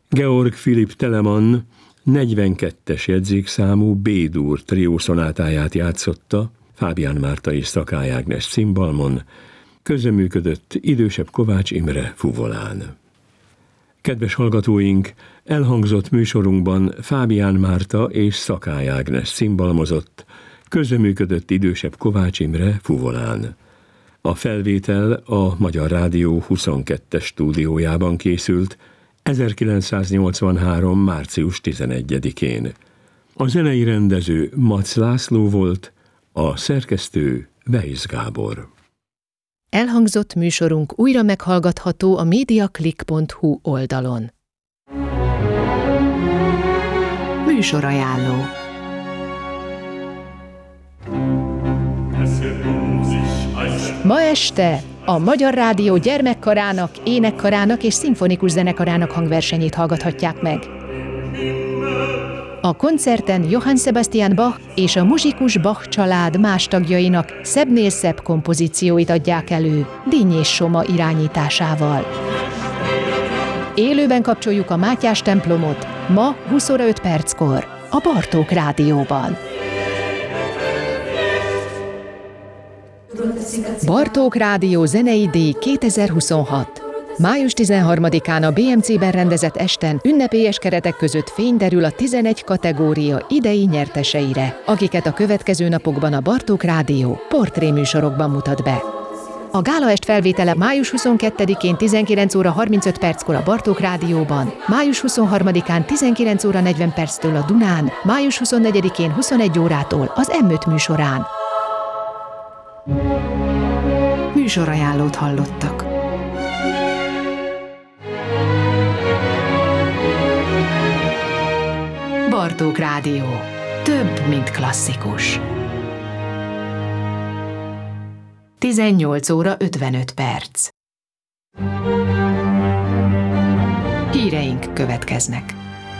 Georg Philipp Telemann 42-es jegyzékszámú B-dur triószonátáját játszotta Fábián Márta és Szakály Ágnes cimbalmon, közreműködött idősebb Kovács Imre fuvolán. Kedves hallgatóink, elhangzott műsorunkban Fábián Márta és Szakály Ágnes cimbalmozott, közreműködött idősebb Kovács Imre fuvolán. A felvétel a Magyar Rádió 22-es stúdiójában készült 1983. március 11-én. A zenei rendező Matz László volt, a szerkesztő Weisz Gábor. Elhangzott műsorunk újra meghallgatható a mediaclick.hu oldalon. Műsorajánló. Ma este a Magyar Rádió gyermekkarának, énekkarának és szimfonikus zenekarának hangversenyét hallgathatják meg. A koncerten Johann Sebastian Bach és a muzsikus Bach család más tagjainak szebbnél szebb kompozícióit adják elő, Dinnyés Soma irányításával. Élőben kapcsoljuk a Mátyás templomot, ma 20 óra 5 perckor, a Bartók Rádióban. Bartók Rádió zenei díj 2026. Május 13-án a BMC-ben rendezett esten ünnepélyes keretek között fény derül a 11 kategória idei nyerteseire, akiket a következő napokban a Bartók Rádió portréműsorokban mutat be. A gálaest felvétele május 22-én 19 óra 35 perckor a Bartók Rádióban, május 23-án 19 óra 40 perctől a Dunán, május 24-én 21 órától az M5 műsorán. Műsorajánlót hallottak. Bartók Rádió. Több, mint klasszikus. 18 óra 55 perc. Híreink következnek.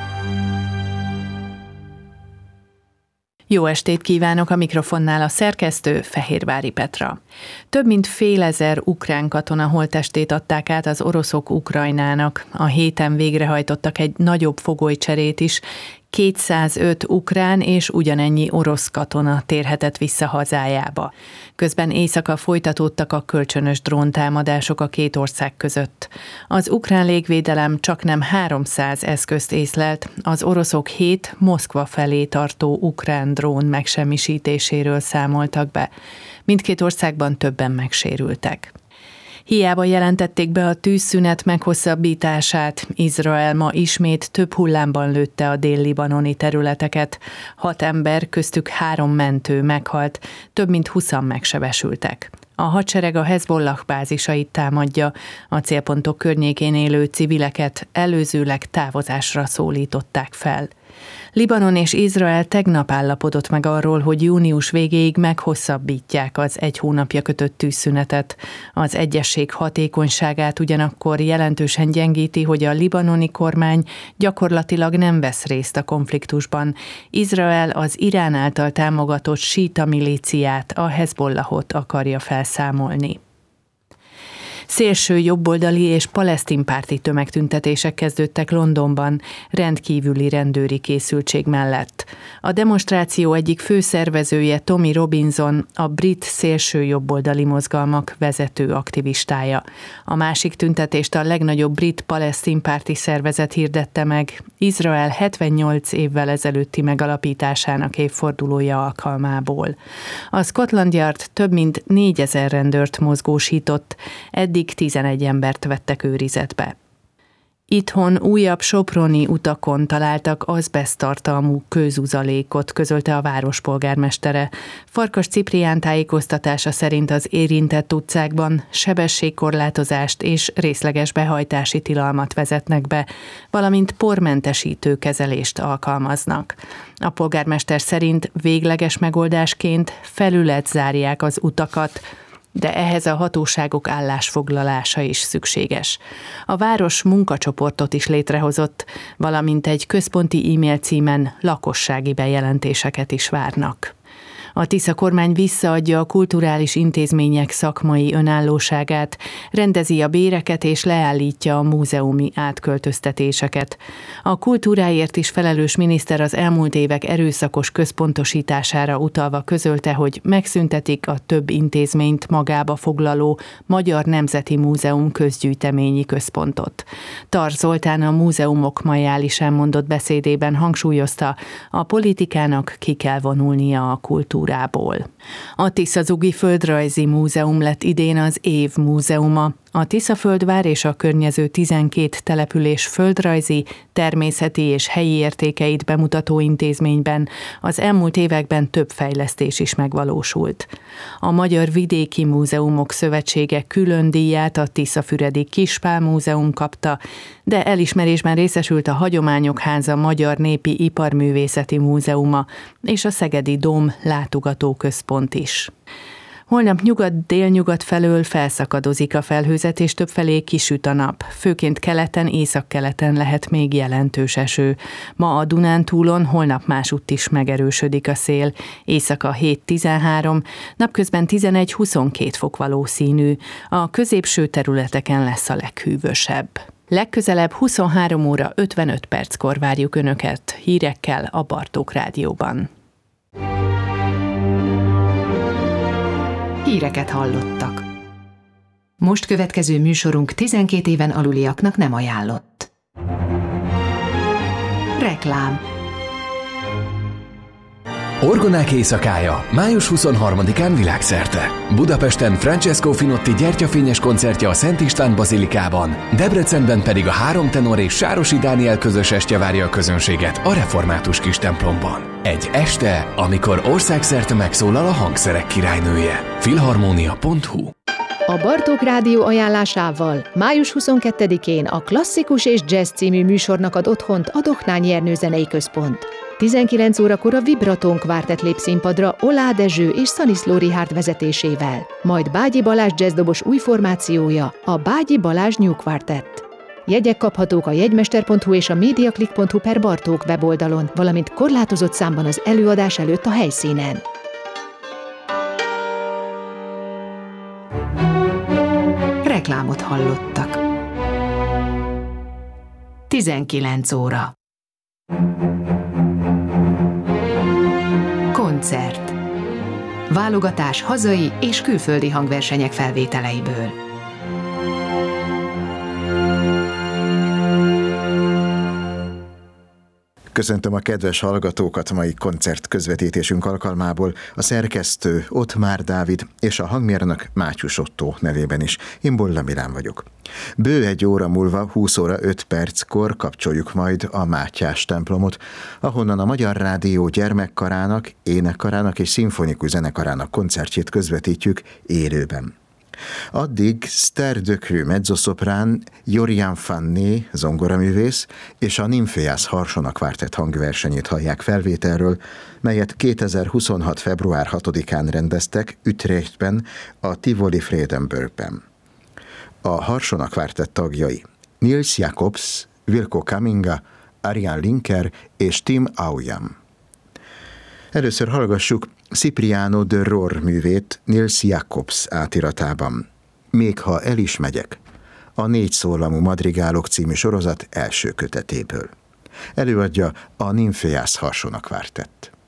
Jó estét kívánok, a mikrofonnál a szerkesztő Fehérvári Petra. Több mint fél ezer ukrán katona holttestét adták át az oroszok Ukrajnának. A héten végrehajtottak egy nagyobb fogolycserét is, 205 ukrán és ugyanennyi orosz katona térhetett vissza hazájába. Közben éjszaka folytatódtak a kölcsönös dróntámadások a két ország között. Az ukrán légvédelem csaknem 300 eszközt észlelt, az oroszok 7 Moszkva felé tartó ukrán drón megsemmisítéséről számoltak be. Mindkét országban többen megsérültek. Hiába jelentették be a tűzszünet meghosszabbítását, Izrael ma ismét több hullámban lőtte a dél-libanoni területeket. 6 ember, köztük 3 mentő meghalt, több mint 20-an megsebesültek. A hadsereg a Hezbollah bázisait támadja, a célpontok környékén élő civileket előzőleg távozásra szólították fel. Libanon és Izrael tegnap állapodott meg arról, hogy június végéig meghosszabbítják az 1 hónapja kötött tűzszünetet. Az egyezség hatékonyságát ugyanakkor jelentősen gyengíti, hogy a libanoni kormány gyakorlatilag nem vesz részt a konfliktusban. Izrael az Irán által támogatott síta milíciát, a Hezbollahot akarja felszámolni. Szélső jobboldali és palesztinpárti tömegtüntetések kezdődtek Londonban, rendkívüli rendőri készültség mellett. A demonstráció egyik főszervezője, Tommy Robinson, a brit szélső jobboldali mozgalmak vezető aktivistája. A másik tüntetést a legnagyobb brit palesztinpárti szervezet hirdette meg, Izrael 78 évvel ezelőtti megalapításának évfordulója alkalmából. A Scotland Yard több mint 4000 rendőrt mozgósított, eddig 11 embert vettek őrizetbe. Itthon újabb soproni utakon találtak azbeszttartalmú kőzuzalékot, közölte a város polgármestere. Farkas Ciprián tájékoztatása szerint az érintett utcákban sebességkorlátozást és részleges behajtási tilalmat vezetnek be, valamint pormentesítő kezelést alkalmaznak. A polgármester szerint végleges megoldásként felületzárják az utakat, de ehhez a hatóságok állásfoglalása is szükséges. A város munkacsoportot is létrehozott, valamint egy központi e-mail címen lakossági bejelentéseket is várnak. A Tisza kormány visszaadja a kulturális intézmények szakmai önállóságát, rendezi a béreket és leállítja a múzeumi átköltöztetéseket. A kultúráért is felelős miniszter az elmúlt évek erőszakos központosítására utalva közölte, hogy megszüntetik a több intézményt magába foglaló Magyar Nemzeti Múzeum közgyűjteményi központot. Tar Zoltán a Múzeumok Majálisán mondott beszédében hangsúlyozta, a politikának ki kell vonulnia a kultúrából. A Tiszazugi Földrajzi Múzeum lett idén az év múzeuma. A Tiszaföldvár és a környező 12 település földrajzi, természeti és helyi értékeit bemutató intézményben az elmúlt években több fejlesztés is megvalósult. A Magyar Vidéki Múzeumok Szövetsége külön díját a Tiszafüredi Kispál Múzeum kapta, de elismerésben részesült a Hagyományok Háza Magyar Népi Iparművészeti Múzeuma és a Szegedi Dóm Látogatóközpont is. Holnap nyugat-délnyugat felől felszakadozik a felhőzet, és többfelé kisüt a nap. Főként keleten, északkeleten lehet még jelentős eső. Ma a Dunántúlon, holnap másutt is megerősödik a szél. Éjszaka 7-13, napközben 11-22 fok valószínű. A középső területeken lesz a leghűvösebb. Legközelebb 23 óra 55 perckor várjuk Önöket hírekkel a Bartók Rádióban. Híreket hallottak. Most következő műsorunk 12 éven aluliaknak nem ajánlott. Reklám. Orgonák éjszakája, május 23-án világszerte. Budapesten Francesco Finotti gyertyafényes koncertje a Szent István Bazilikában, Debrecenben pedig a Három tenor és Sárosi Dániel közös estje várja a közönséget a református kistemplomban. Egy este, amikor országszerte megszólal a hangszerek királynője. Filharmonia.hu. A Bartók Rádió ajánlásával május 22-én a Klasszikus és Jazz című műsornak ad otthont a Dohnányi Ernő Zenei Központ. 19 órakor a Vibraton Quartet lép színpadra Olá Dezső és Szaniszló Richárd vezetésével, majd Bágyi Balázs jazzdobos új formációja, a Bágyi Balázs New Quartet. Jegyek kaphatók a jegymester.hu és a mediaclick.hu/Bartók weboldalon, valamint korlátozott számban az előadás előtt a helyszínen. Reklámot hallottak. 19 óra. Koncert. Válogatás hazai és külföldi hangversenyek felvételeiből. Köszöntöm a kedves hallgatókat mai koncert közvetítésünk alkalmából, a szerkesztő Ottmár Dávid és a hangmérnök Mátyus Ottó nevében is. Én Bolla Milán vagyok. Bő egy óra múlva, 20 óra 5 perckor kapcsoljuk majd a Mátyás templomot, ahonnan a Magyar Rádió gyermekkarának, énekkarának és szimfonikus zenekarának koncertjét közvetítjük élőben. Addig Ster Dökrű mezzoszoprán, Jorian Fanné zongoraművész és a Nymphéas Harsona Quartet hangversenyét hallják felvételről, melyet 2026. február 6-án rendeztek Utrechtben, a Tivoli Vredenburgben. A Harsona Quartet tagjai Nils Jacobs, Wilco Kaminga, Ariane Linker és Tim Aujam. Először hallgassuk Cipriano de Rohr művét Nils Jacobs átiratában. Még ha el is megyek, a 4 szólamú madrigálok című sorozat első kötetéből. Előadja a Nymphéas Harsona Quartet.